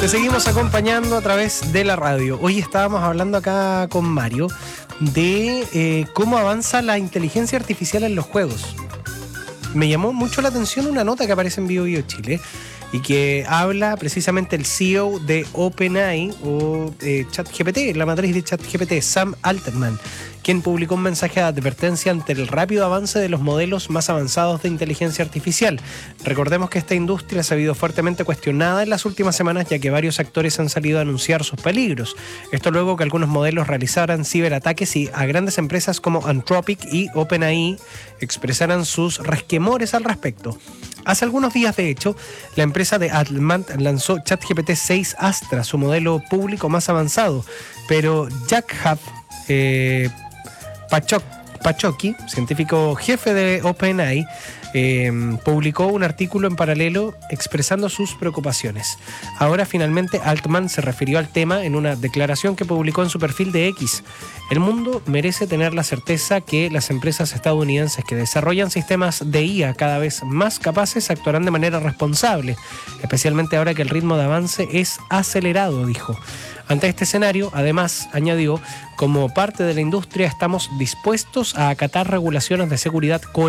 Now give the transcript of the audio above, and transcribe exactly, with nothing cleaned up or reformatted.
Te seguimos acompañando a través de la radio. Hoy estábamos hablando acá con Mario de eh, cómo avanza la inteligencia artificial en los juegos. Me llamó mucho la atención una nota que aparece en BioBio Chile y que habla precisamente el C E O de OpenAI o eh, ChatGPT, la matriz de ChatGPT, Sam Altman, quien publicó un mensaje de advertencia ante el rápido avance de los modelos más avanzados de inteligencia artificial. Recordemos que esta industria se ha visto fuertemente cuestionada en las últimas semanas, ya que varios actores han salido a anunciar sus peligros. Esto luego que algunos modelos realizaran ciberataques y a grandes empresas como Anthropic y OpenAI expresaran sus resquemores al respecto. Hace algunos días, de hecho, la empresa de Altman lanzó ChatGPT seis Astra, su modelo público más avanzado, pero Jack Huff, eh, Pachok, Pachoki, científico jefe de OpenAI, eh, publicó un artículo en paralelo expresando sus preocupaciones. Ahora finalmente Altman se refirió al tema en una declaración que publicó en su perfil de X. El mundo merece tener la certeza que las empresas estadounidenses que desarrollan sistemas de I A cada vez más capaces actuarán de manera responsable, especialmente ahora que el ritmo de avance es acelerado, dijo. Ante este escenario, además, añadió, como parte de la industria estamos dispuestos a acatar regulaciones de seguridad coherentes